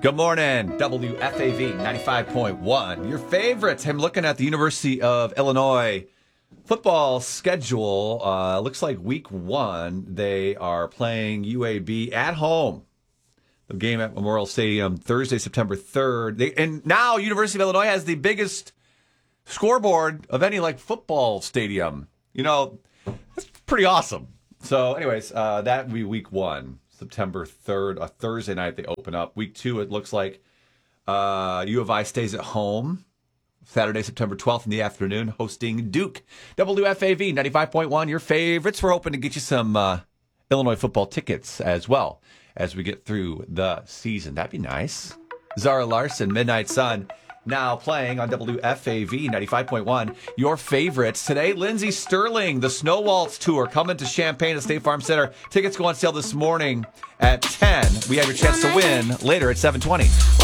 Good morning, WFAV 95.1. Your favorites. I'm looking at the University of Illinois football schedule. Looks like week 1, they are playing UAB at home. The game at Memorial Stadium Thursday, September 3rd. And now University of Illinois has the biggest scoreboard of any football stadium. That's pretty awesome. So anyways, that would be week 1. September 3rd, a Thursday night, they open up. Week 2, it looks like U of I stays at home. Saturday, September 12th in the afternoon, hosting Duke. WFAV 95.1, your favorites. We're hoping to get you some Illinois football tickets as well as we get through the season. That'd be nice. Zara Larson, Midnight Sun, now playing on WFAV 95.1. Your favorites. Today, Lindsey Sterling, the Snow Waltz Tour, coming to Champaign at State Farm Center. Tickets go on sale this morning at 10. We have your chance to win later at 7:20.